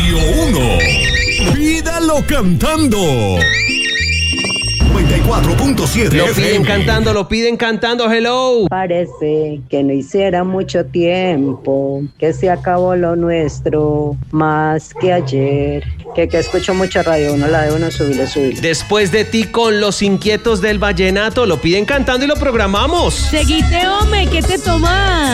Radio 1. Pídalo cantando. 94.7 Lo piden cantando, hello. Parece que no hiciera mucho tiempo que se acabó lo nuestro, más que ayer. Que escucho mucho Radio 1, la de 1, subile. Después de ti con los inquietos del vallenato, lo piden cantando y lo programamos. Seguite, hombre, ¿qué te tomas?